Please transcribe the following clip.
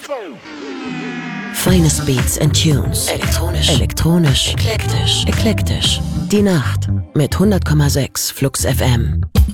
Finest Beats and Tunes. Elektronisch. Eklektisch. Die Nacht mit 100,6 Flux FM.